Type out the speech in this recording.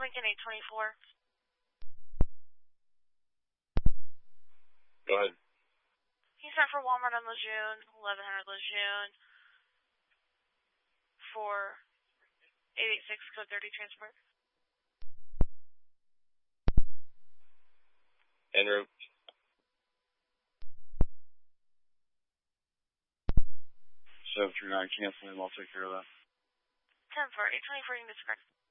Lincoln 824. Go ahead. He's sent for Walmart on Lejeune, 1100 Lejeune, for 886 code 30 transport. En route. 739, cancel him. I'll take care of that. 10 for 824, you can disconnect.